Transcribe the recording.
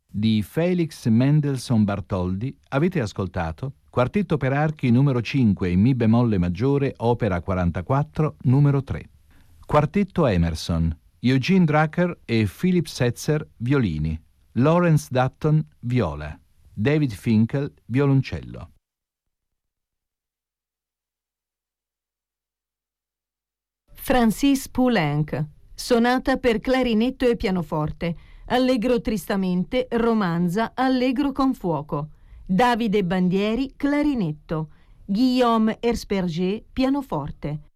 di Felix Mendelssohn Bartholdy avete ascoltato Quartetto per archi numero 5 in Mi bemolle maggiore, opera 44, numero 3. Quartetto Emerson, Eugene Drucker e Philip Setzer, violini, Lawrence Dutton, viola, David Finkel, violoncello. Francis Poulenc, sonata per clarinetto e pianoforte, allegro tristamente, romanza, allegro con fuoco. Davide Bandieri, clarinetto. Guillaume Hersperger, pianoforte.